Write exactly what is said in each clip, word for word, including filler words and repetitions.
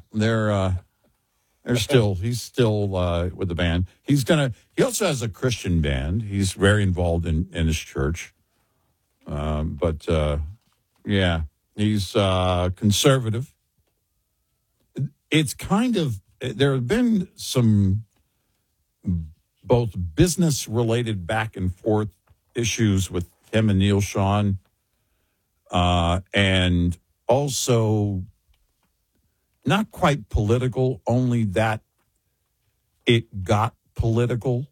they're uh, they're still he's still uh, with the band. He's gonna. He also has a Christian band. He's very involved in, in his church. Um, but uh, yeah, he's uh, conservative. It's kind of there have been some both business related back and forth issues with him and Neil Schon, uh, and also. Not quite political, only that it got political.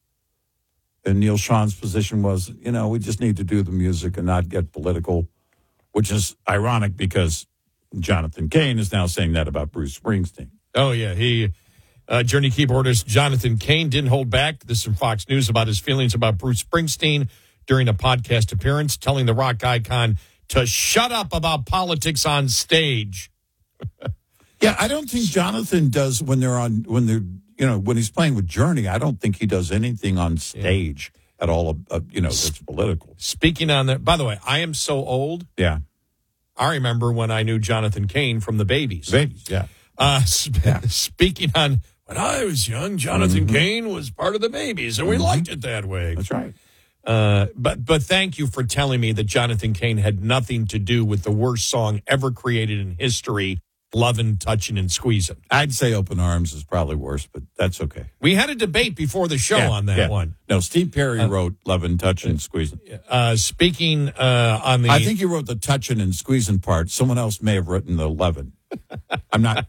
And Neil Schon's position was, you know, we just need to do the music and not get political, which is ironic because Jonathan Cain is now saying that about Bruce Springsteen. Oh, yeah. He, uh, Journey keyboardist Jonathan Cain didn't hold back. This is from Fox News about his feelings about Bruce Springsteen during a podcast appearance, telling the rock icon to shut up about politics on stage. Yeah, I don't think Jonathan does when they're on when they're you know when he's playing with Journey. I don't think he does anything on stage yeah. at all. Uh, you know, that's political. Speaking on that, by the way, I am so old. Yeah, I remember when I knew Jonathan Cain from the Babies. Babies, yeah. Uh, sp- yeah. Speaking on when I was young, Jonathan mm-hmm. Cain was part of the Babies, and we mm-hmm. liked it that way. That's right. Uh, but but thank you for telling me that Jonathan Cain had nothing to do with the worst song ever created in history. Loving, touching, and squeezing. I'd say Open Arms is probably worse, but that's okay. We had a debate before the show yeah, on that yeah. one. No, Steve Perry uh, wrote Loving, Touching, and Squeezing. Uh, speaking uh, on the... I think he wrote the touching and squeezing part. Someone else may have written the loving. I'm not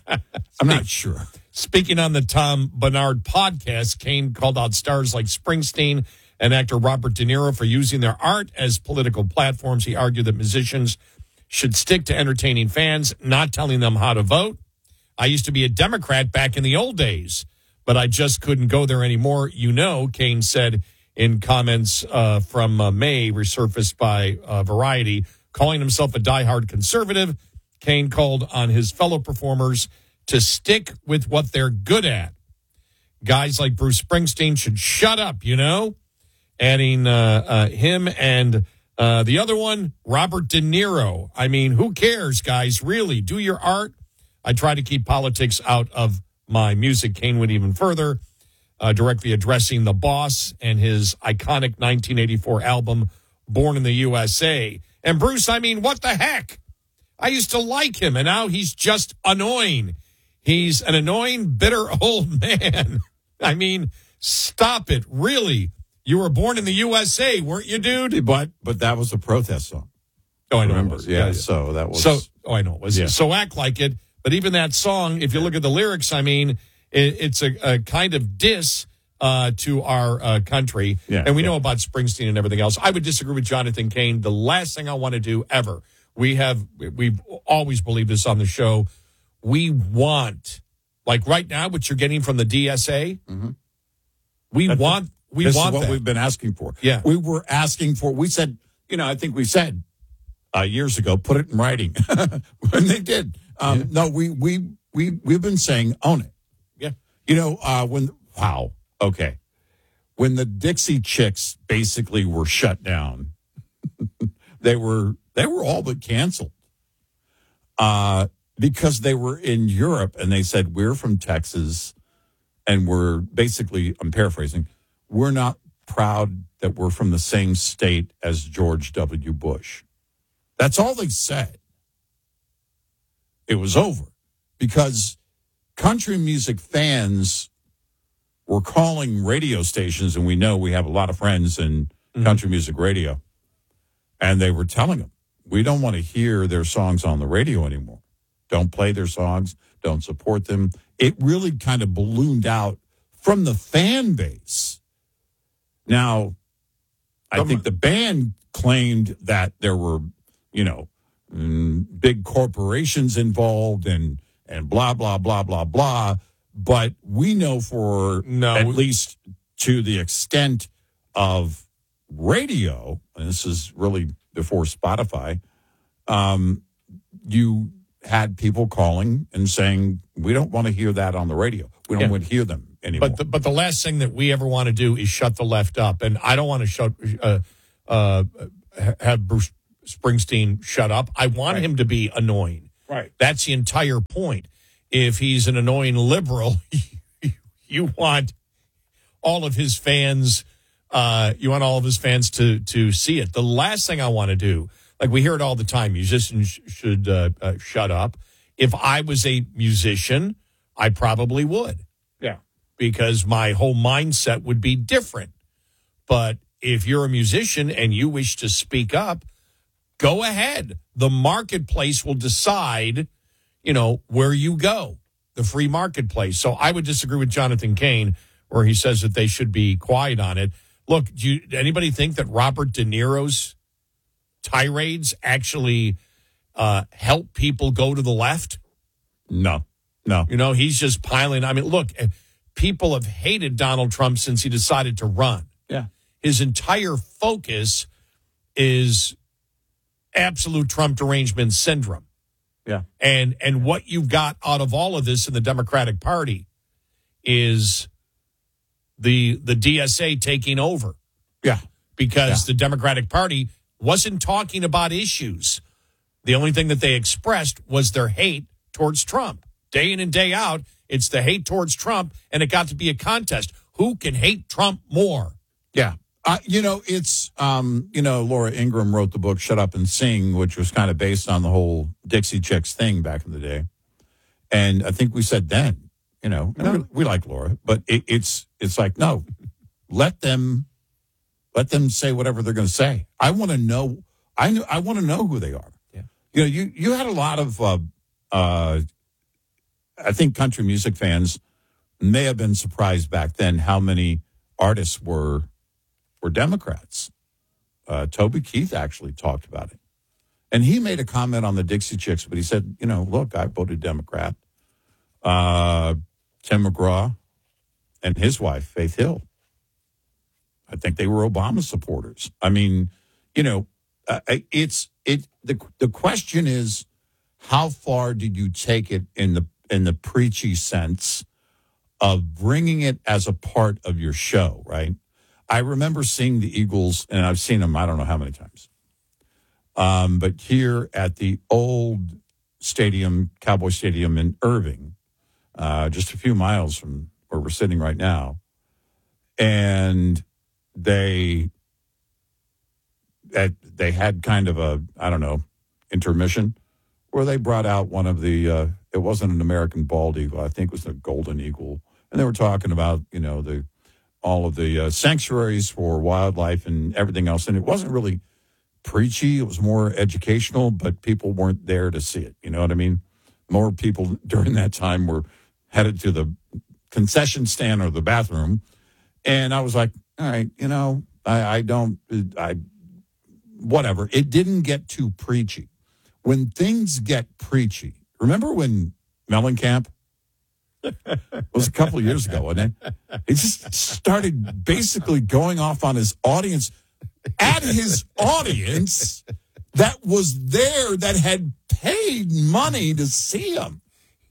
I'm not sure. Speaking on the Tom Bernard podcast, Cain called out stars like Springsteen and actor Robert De Niro for using their art as political platforms. He argued that musicians should stick to entertaining fans, not telling them how to vote. I used to be a Democrat back in the old days, but I just couldn't go there anymore. You know, Cain said in comments uh, from uh, May, resurfaced by uh, Variety, calling himself a diehard conservative. Cain called on his fellow performers to stick with what they're good at. Guys like Bruce Springsteen should shut up, you know, adding uh, uh, him and... Uh, the other one, Robert De Niro. I mean, who cares, guys? Really, do your art. I try to keep politics out of my music. Cain went even further, uh, directly addressing The Boss and his iconic nineteen eighty-four album, Born in the U S A. And Bruce, I mean, what the heck? I used to like him, and now he's just annoying. He's an annoying, bitter old man. I mean, stop it, really. You were born in the U S A, weren't you, dude? But but that was a protest song. Oh, I know. Remember? It was. Yeah, yeah, so that was. So, oh, I know. It was. Yeah. So act like it. But even that song, if you look at the lyrics, I mean, it, it's a, a kind of diss uh, to our uh, country. Yeah, and we yeah. know about Springsteen and everything else. I would disagree with Jonathan Cain. The last thing I want to do ever, we have, we've always believed this on the show. We want, like right now, what you're getting from the D S A, mm-hmm. we That's want. We this want is what that. we've been asking for. Yeah. We were asking for, we said, you know, I think we said uh, years ago, put it in writing. When they did. Um, yeah. No, we, we, we, we've been saying, own it. Yeah. You know, uh, when, wow. Okay. When the Dixie Chicks basically were shut down, they were, they were all but canceled. Uh, because they were in Europe and they said, we're from Texas and we're basically, I'm paraphrasing, we're not proud that we're from the same state as George W. Bush. That's all they said. It was over because country music fans were calling radio stations, and we know we have a lot of friends in mm-hmm. country music radio, and they were telling them, we don't want to hear their songs on the radio anymore. Don't play their songs. Don't support them. It really kind of ballooned out from the fan base. Now, I think the band claimed that there were, you know, mm, big corporations involved and and blah, blah, blah, blah, blah. But we know for no. at least to the extent of radio, and this is really before Spotify, um, you had people calling and saying, we don't want to hear that on the radio. We don't yeah. want to hear them anymore. But the, but the last thing that we ever want to do is shut the left up. And I don't want to shut uh, uh, have Bruce Springsteen shut up. I want right. him to be annoying. Right. That's the entire point. if he's an annoying liberal, you want all of his fans, uh, you want all of his fans to to see it. The last thing I want to do, like we hear it all the time, musicians should uh, uh, shut up. If I was a musician, I probably would. Yeah. Because my whole mindset would be different. But if you're a musician and you wish to speak up, go ahead. The marketplace will decide, you know, where you go, the free marketplace. So I would disagree with Jonathan Cain, where he says that they should be quiet on it. Look, do you, anybody think that Robert De Niro's tirades actually uh, help people go to the left? No, no. You know, he's just piling. I mean, look, people have hated Donald Trump since he decided to run. Yeah. His entire focus is absolute Trump derangement syndrome. Yeah. And and what you've got out of all of this in the Democratic Party is the the D S A taking over. Yeah. Because Yeah. the Democratic Party wasn't talking about issues. The only thing that they expressed was their hate towards Trump. Day in and day out, it's the hate towards Trump, and it got to be a contest. Who can hate Trump more? Yeah. Uh, you know, it's, um, you know, Laura Ingraham wrote the book Shut Up and Sing, which was kind of based on the whole Dixie Chicks thing back in the day. And I think we said then, you know, we, we like Laura, but it, it's it's like, no, let them let them say whatever they're going to say. I want to know. I knew, I want to know who they are. Yeah. You know, you, you had a lot of, uh, uh, I think country music fans may have been surprised back then how many artists were were Democrats. Uh, Toby Keith actually talked about it. And he made a comment on the Dixie Chicks, but he said, you know, look, I voted Democrat. Uh, Tim McGraw and his wife, Faith Hill, I think they were Obama supporters. I mean, you know, uh, it's it. The the question is, how far did you take it in the in the preachy sense of bringing it as a part of your show, right? I remember seeing the Eagles, and I've seen them I don't know how many times. Um, but here at the old stadium, Cowboy Stadium in Irving, uh, just a few miles from where we're sitting right now, and they they had kind of a, I don't know, intermission where they brought out one of the, uh, it wasn't an American bald eagle, I think it was a golden eagle, and they were talking about, you know, the all of the uh, sanctuaries for wildlife and everything else. And it wasn't really preachy. It was more educational, but people weren't there to see it. You know what I mean? More people during that time were headed to the concession stand or the bathroom. And I was like, all right, you know, I, I don't, I, whatever. It didn't get too preachy. When things get preachy, remember when Mellencamp, it was a couple of years ago, wasn't it? He just started basically going off on his audience, at his audience that was there, that had paid money to see him.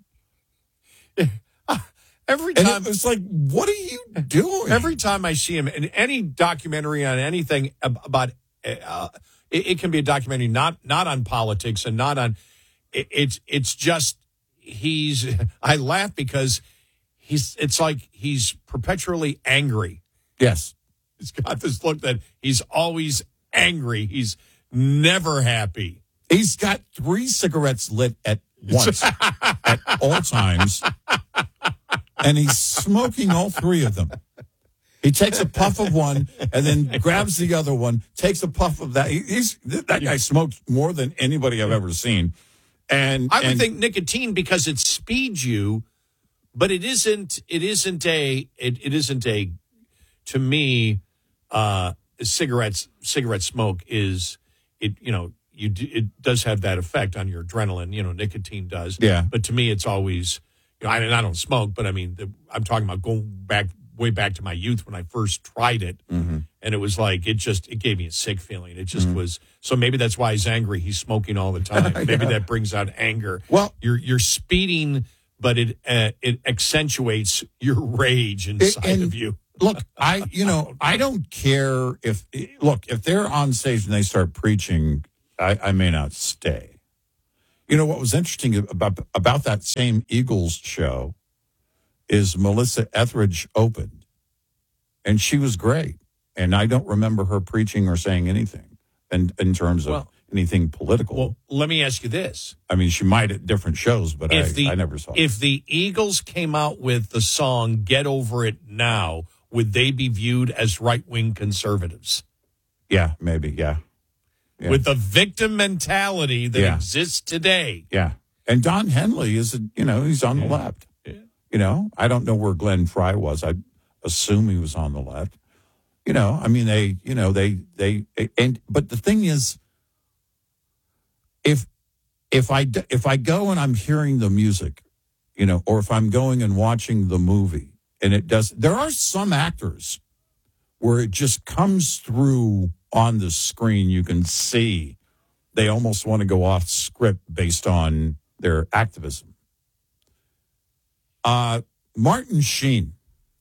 Every time, and it was like, what are you doing? Every time I see him in any documentary on anything about, uh, it, it can be a documentary not not on politics and not on. It, it's it's just. He's, I laugh because he's, it's like he's perpetually angry. Yes. He's got this look that he's always angry. He's never happy. He's got three cigarettes lit at once at all times. And he's smoking all three of them. He takes a puff of one and then grabs the other one, takes a puff of that. He, he's, that guy smokes more than anybody I've ever seen. And I would and, think nicotine because it speeds you, but it isn't. It isn't a. It, it isn't a. To me, uh, cigarettes. Cigarette smoke is. It you know you do, it does have that effect on your adrenaline. You know, nicotine does. Yeah. But to me, it's always. You know, I mean, I don't smoke, but I mean, the, I'm talking about going back way back to my youth when I first tried it, mm-hmm. and it was like it just it gave me a sick feeling. It just mm-hmm. was. So maybe that's why he's angry. He's smoking all the time. Maybe yeah. that brings out anger. Well, you're you're speeding, but it uh, it accentuates your rage inside and, of you. Look, I you know I don't care if look if they're on stage and they start preaching, I, I may not stay. You know what was interesting about about that same Eagles show is Melissa Etheridge opened, and she was great. And I don't remember her preaching or saying anything in, in terms of Well, anything political. Well, let me ask you this. I mean, she might at different shows, but I, If the, I never saw it. If the Eagles came out with the song Get Over It Now, would they be viewed as right-wing conservatives? Yeah, maybe, yeah. yeah. With the victim mentality that Yeah. exists today. Yeah. And Don Henley is, a, you know, he's on the left. Yeah. You know, I don't know where Glenn Fry was. I assume he was on the left. You know, I mean, they, you know, they, they, and, but the thing is, if, if I, if I go and I'm hearing the music, you know, or if I'm going and watching the movie and it does, there are some actors where it just comes through on the screen. You can see they almost want to go off script based on their activism. Uh, Martin Sheen,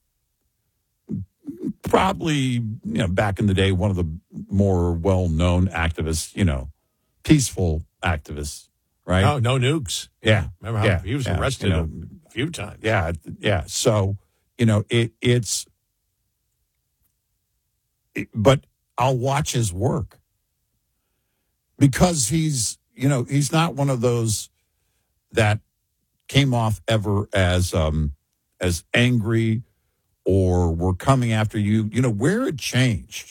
probably, you know, back in the day, one of the more well-known activists, you know, peaceful activists, right? No, no nukes. Yeah. Remember how yeah, he was yeah, arrested you know, a few times. Yeah, yeah. So, you know, it, it's, it, but I'll watch his work because he's, you know, he's not one of those that came off ever as, um, as angry or we're coming after you. You know, where it changed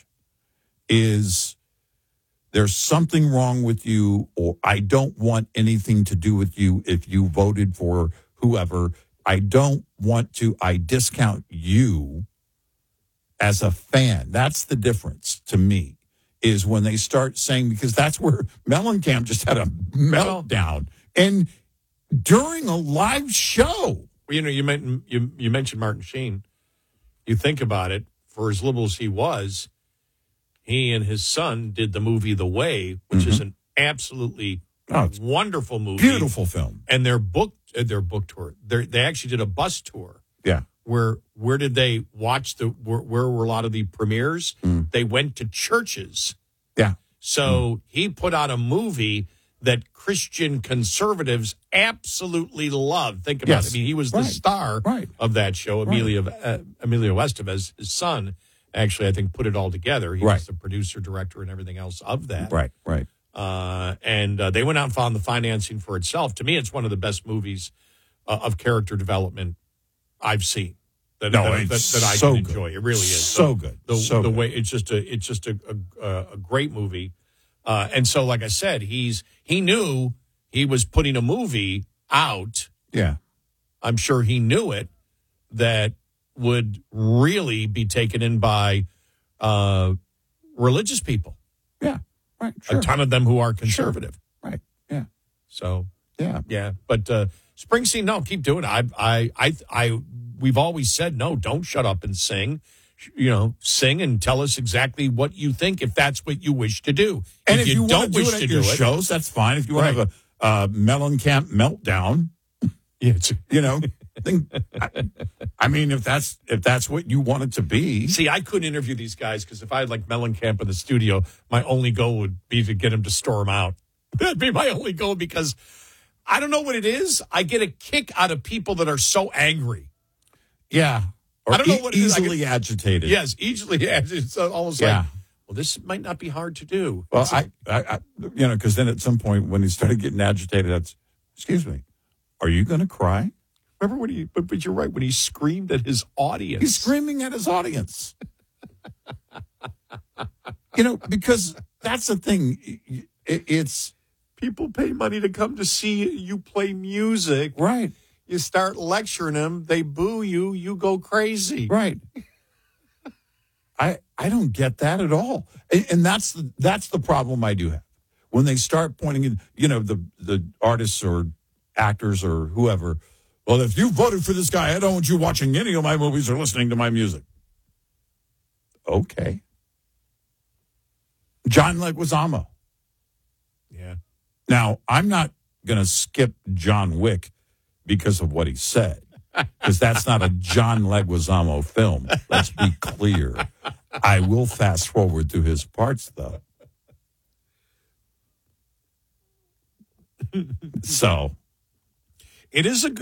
is there's something wrong with you, or I don't want anything to do with you if you voted for whoever. I don't want to, I discount you as a fan. That's the difference to me, is when they start saying, because that's where Mellencamp just had a meltdown. And during a live show. Well, you know, you, meant, you, you mentioned Martin Sheen. You think about it, for as liberal as he was, he and his son did the movie The Way, which mm-hmm. is an absolutely oh, wonderful movie. Beautiful film. And their book, uh, their book tour, they actually did a bus tour. Yeah. Where where did they watch the, where, where were a lot of the premieres? Mm. They went to churches. Yeah. So mm. he put out a movie that Christian conservatives absolutely loved. Think about yes. it. I mean, he was the right. star right. of that show. Right. Emilio uh, Emilio Estevez, his son, actually, I think, put it all together. He right. was the producer, director, and everything else of that. Right, right. Uh, and uh, they went out and found the financing for itself. To me, it's one of the best movies uh, of character development I've seen. That, no, that, it's that, that I so can good. enjoy. It really is so the, good. The, so the good. way it's just a it's just a a, a great movie. Uh, and so, like I said, he's he knew he was putting a movie out. Yeah, I'm sure he knew it, that would really be taken in by uh, religious people. Yeah, right. Sure. A ton of them who are conservative. Sure. Right. Yeah. So yeah, yeah. But uh, Springsteen, no, keep doing it. I, I, I, I. We've always said no. Don't shut up and sing. You know, sing and tell us exactly what you think if that's what you wish to do. And if, if you, you don't do wish it at to your do it, shows, that's fine. If you want right. to have a uh, Mellencamp meltdown, yeah, it's, you know, think, I, I mean, if that's if that's what you want it to be. See, I couldn't interview these guys because if I had like Mellencamp in the studio, my only goal would be to get him to storm out. That'd be my only goal because I don't know what it is. I get a kick out of people that are so angry. Yeah. Or I don't know e- what it is. easily agitated. Yes, easily agitated. It's almost yeah. like, well, this might not be hard to do. Well, I, I, I, you know, because then at some point when he started getting agitated, that's, excuse me, are you going to cry? Remember when he, but, but you're right, when he screamed at his audience. He's screaming at his audience. You know, because that's the thing. It, it's. People pay money to come to see you play music. Right. You start lecturing them, they boo you, you go crazy. Right. I I don't get that at all. And, and that's the, that's the problem I do have. When they start pointing in, you know, the, the artists or actors or whoever, well, if you voted for this guy, I don't want you watching any of my movies or listening to my music. Okay. John Leguizamo. Yeah. Now, I'm not going to skip John Wick because of what he said, because that's not a John Leguizamo film. Let's be clear. I will fast forward through his parts, though. So It is a